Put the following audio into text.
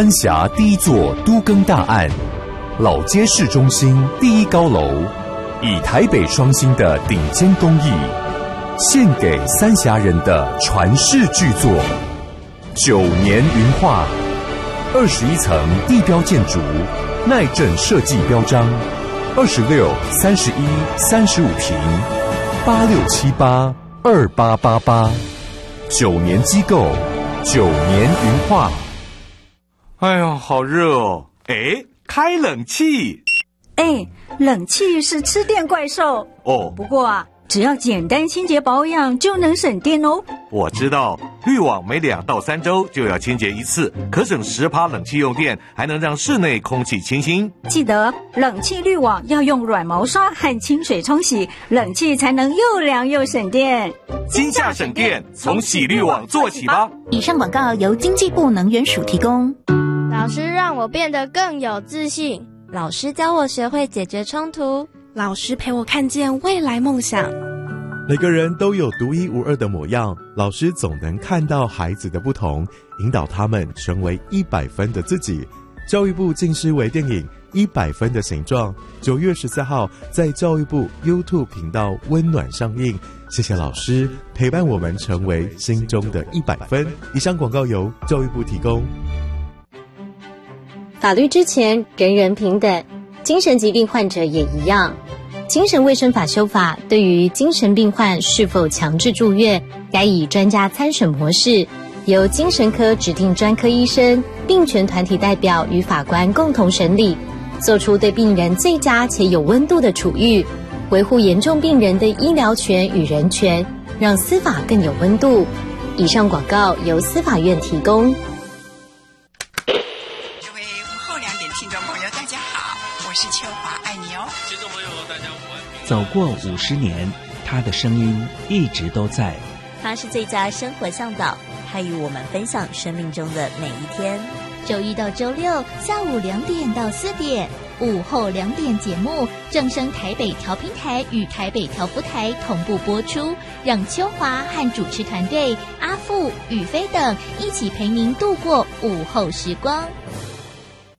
三峡第一座都更大案，老街市中心第一高楼，以台北双星的顶尖工艺，献给三峡人的传世巨作9年云画，21层地标建筑，耐震设计标章，26、31、35坪，86782888，9年机构，9年云画。 哎呀，好热哦！哎，开冷气。 哎，冷气是吃电怪兽哦。 不过啊，只要简单清洁保养就能省电哦。 我知道，滤网每2到3周就要清洁一次，可省10%冷气用电，还能让室内空气清新。 记得冷气滤网要用软毛刷和清水冲洗，冷气才能又凉又省电。 今夏省电，从洗滤网做起吧。 以上广告由经济部能源署提供。 老师让我变得更有自信， 老师教我学会解决冲突， 老师陪我看见未来梦想。 每个人都有独一无二的模样，老师总能看到孩子的不同，引导他们成为100分的自己。教育部近视微电影100分的形状，9月14号在教育部 YouTube 频道温暖上映。谢谢老师陪伴我们成为心中的100分。以上广告由教育部提供。 法律之前，人人平等，精神疾病患者也一样。精神卫生法修法对于精神病患是否强制住院，该以专家参审模式，由精神科指定专科医生、病权团体代表与法官共同审理，做出对病人最佳且有温度的处遇，维护严重病人的医疗权与人权，让司法更有温度。以上广告由司法院提供。 我是秋华，爱你哦。 听众朋友大家午安。 走过50年，他的声音一直都在。 他是最佳生活向导，他与我们分享生命中的每一天。 周一到周六下午2点到4点，午后2点节目正声台北调频台与台北调布台同步播出，让秋华和主持团队阿富、宇飞等一起陪您度过午后时光。